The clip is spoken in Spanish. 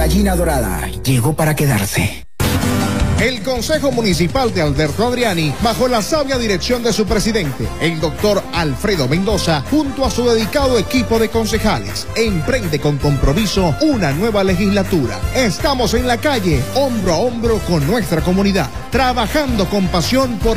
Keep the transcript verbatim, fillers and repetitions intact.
gallina dorada llegó para quedarse. El Consejo Municipal de Alberto Adriani, bajo la sabia dirección de su presidente, el doctor Alfredo Mendoza, junto a su dedicado equipo de concejales, emprende con compromiso una nueva legislatura. Estamos en la calle, hombro a hombro con nuestra comunidad, trabajando con pasión por